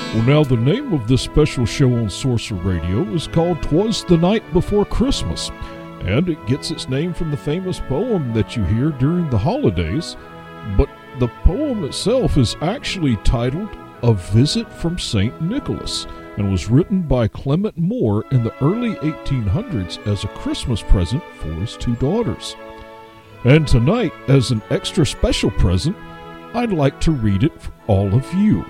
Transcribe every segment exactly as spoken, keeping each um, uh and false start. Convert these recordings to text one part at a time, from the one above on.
Well, now the name of this special show on Sorcerer Radio is called 'Twas the Night Before Christmas, and it gets its name from the famous poem that you hear during the holidays, but the poem itself is actually titled A Visit from Saint Nicholas, and was written by Clement Moore in the early eighteen hundreds as a Christmas present for his two daughters. And tonight, as an extra special present, I'd like to read it for all of you.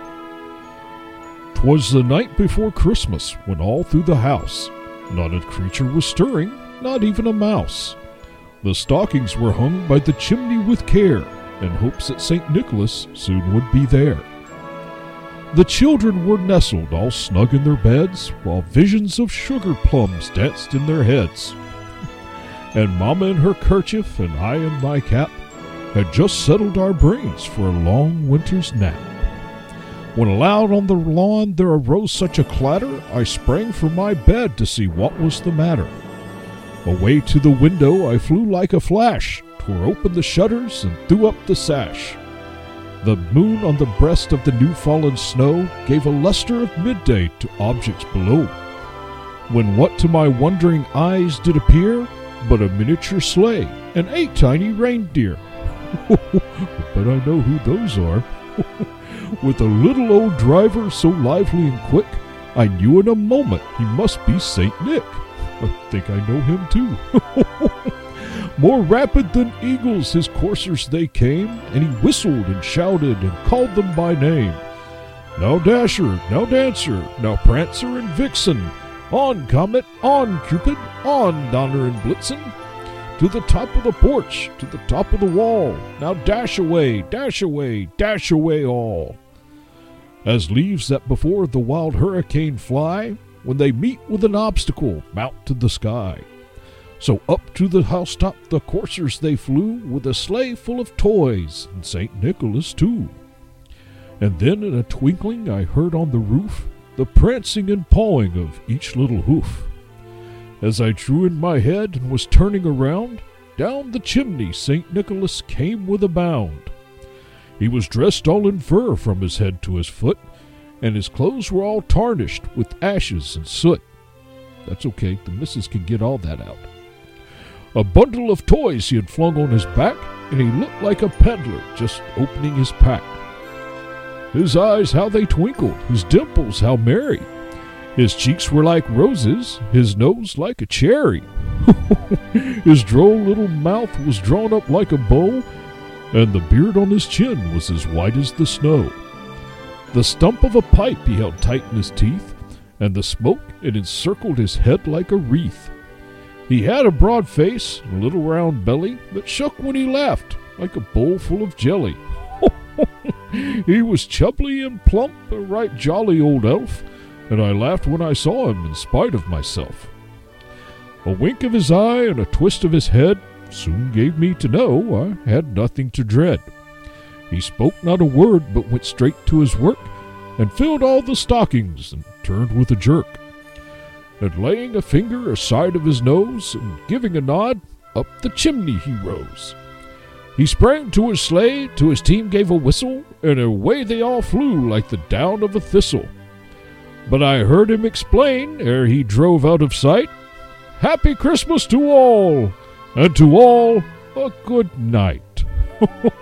'Twas the night before Christmas, when all through the house not a creature was stirring, not even a mouse. The stockings were hung by the chimney with care, in hopes that Saint Nicholas soon would be there. The children were nestled all snug in their beds, while visions of sugar plums danced in their heads. And Mama in her kerchief and I in my cap had just settled our brains for a long winter's nap. When aloud on the lawn there arose such a clatter, I sprang from my bed to see what was the matter. Away to the window I flew like a flash, tore open the shutters and threw up the sash. The moon on the breast of the new-fallen snow gave a luster of midday to objects below, when what to my wondering eyes did appear but a miniature sleigh and eight tiny reindeer. But I know who those are. With a little old driver so lively and quick, I knew in a moment he must be Saint Nick. I think I know him too. More rapid than eagles his coursers they came, and he whistled and shouted and called them by name. Now Dasher, now Dancer, now Prancer and Vixen, on Comet, on Cupid, on Donner and Blitzen. To the top of the porch, to the top of the wall, now dash away, dash away, dash away all. As leaves that before the wild hurricane fly, when they meet with an obstacle, mount to the sky. So up to the housetop the coursers they flew, with a sleigh full of toys, and Saint Nicholas too. And then in a twinkling I heard on the roof the prancing and pawing of each little hoof. As I drew in my head and was turning around, down the chimney Saint Nicholas came with a bound. He was dressed all in fur from his head to his foot, and his clothes were all tarnished with ashes and soot. That's okay, the missus can get all that out. A bundle of toys he had flung on his back, and he looked like a peddler just opening his pack. His eyes, how they twinkled, his dimples, how merry. His cheeks were like roses, his nose like a cherry. His droll little mouth was drawn up like a bow, and the beard on his chin was as white as the snow. The stump of a pipe he held tight in his teeth, and the smoke it encircled his head like a wreath. He had a broad face and a little round belly that shook when he laughed like a bowl full of jelly. He was chubbly and plump, a right jolly old elf, and I laughed when I saw him in spite of myself. A wink of his eye and a twist of his head soon gave me to know I had nothing to dread. He spoke not a word, but went straight to his work, and filled all the stockings, and turned with a jerk. And laying a finger aside of his nose, and giving a nod, up the chimney he rose. He sprang to his sleigh, to his team gave a whistle, and away they all flew like the down of a thistle. But I heard him explain, ere he drove out of sight, Happy Christmas to all, and to all a good night.